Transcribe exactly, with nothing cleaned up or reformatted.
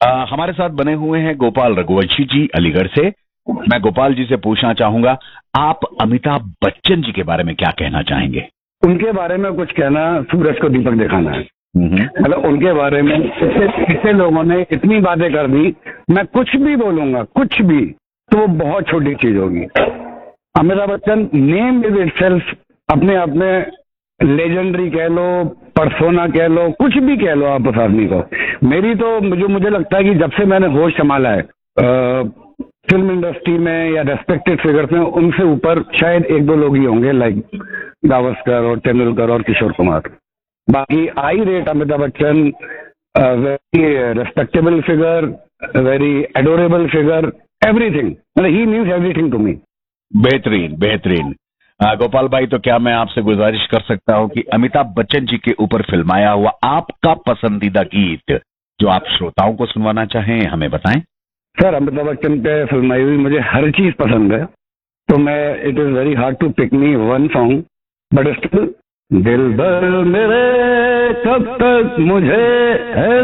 आ, हमारे साथ बने हुए हैं गोपाल रघुवंशी जी अलीगढ़ से। मैं गोपाल जी से पूछना चाहूंगा, आप अमिताभ बच्चन जी के बारे में क्या कहना चाहेंगे? उनके बारे में कुछ कहना सूरज को दीपक दिखाना है। मतलब उनके बारे में इतने लोगों ने इतनी बातें कर दी, मैं कुछ भी बोलूंगा, कुछ भी, तो वो बहुत छोटी चीज होगी। Amitabh Bachchan name is itself अपने आप में लेजेंडरी कह लो, परसोना कह लो, कुछ भी कह लो आप उस आदमी को। मेरी तो मुझे मुझे लगता है कि जब से मैंने होश संभाला है फिल्म इंडस्ट्री में या रेस्पेक्टेड फिगर्स में, उनसे ऊपर शायद एक दो लोग ही होंगे, लाइक गावस्कर और तेंदुलकर और किशोर कुमार। बाकी आई rate Amitabh Bachchan, very respectable figure, very adorable figure, everything, मतलब ही मीन्स एवरीथिंग टू मी। बेहतरीन बेहतरीन। गोपाल भाई, तो क्या मैं आपसे गुजारिश कर सकता हूं कि अमिताभ बच्चन जी के ऊपर फिल्माया हुआ आपका पसंदीदा गीत जो आप श्रोताओं को सुनवाना चाहें, हमें बताएं। सर, अमिताभ बच्चन पे फिल्माई हुई मुझे हर चीज पसंद है, तो मैं it is very hard to pick me one song, but still दिल भर मेरे कब तक मुझे है